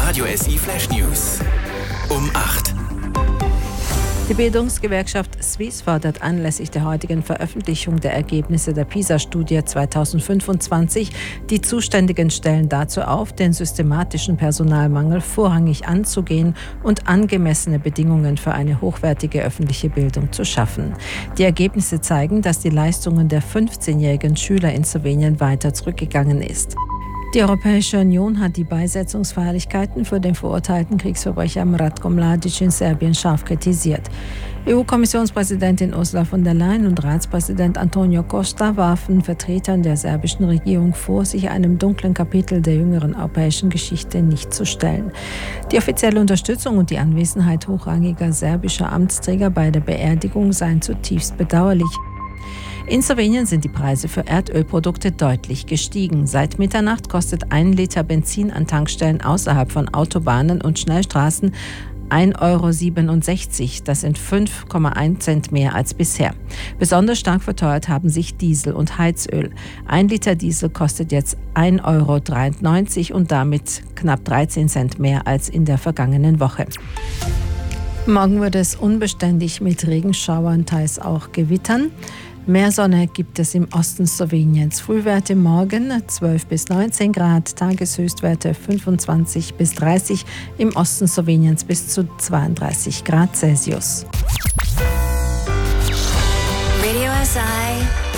Radio SI Flash News. Um 8. Die Bildungsgewerkschaft Swiss fordert anlässlich der heutigen Veröffentlichung der Ergebnisse der PISA-Studie 2025 die zuständigen Stellen dazu auf, den systematischen Personalmangel vorrangig anzugehen und angemessene Bedingungen für eine hochwertige öffentliche Bildung zu schaffen. Die Ergebnisse zeigen, dass die Leistungen der 15-jährigen Schüler in Slowenien weiter zurückgegangen ist. Die Europäische Union hat die Beisetzungsfeierlichkeiten für den verurteilten Kriegsverbrecher Ratko Mladic in Serbien scharf kritisiert. EU-Kommissionspräsidentin Ursula von der Leyen und Ratspräsident Antonio Costa warfen Vertretern der serbischen Regierung vor, sich einem dunklen Kapitel der jüngeren europäischen Geschichte nicht zu stellen. Die offizielle Unterstützung und die Anwesenheit hochrangiger serbischer Amtsträger bei der Beerdigung seien zutiefst bedauerlich. In Slowenien sind die Preise für Erdölprodukte deutlich gestiegen. Seit Mitternacht kostet 1 Liter Benzin an Tankstellen außerhalb von Autobahnen und Schnellstraßen 1,67 €. Das sind 5,1 Cent mehr als bisher. Besonders stark verteuert haben sich Diesel und Heizöl. 1 Liter Diesel kostet jetzt 1,93 € und damit knapp 13 Cent mehr als in der vergangenen Woche. Morgen wird es unbeständig mit Regenschauern, teils auch Gewittern. Mehr Sonne gibt es im Osten Sloweniens. Frühwerte morgen 12 bis 19 Grad, Tageshöchstwerte 25 bis 30, im Osten Sloweniens bis zu 32 Grad Celsius. Radio SI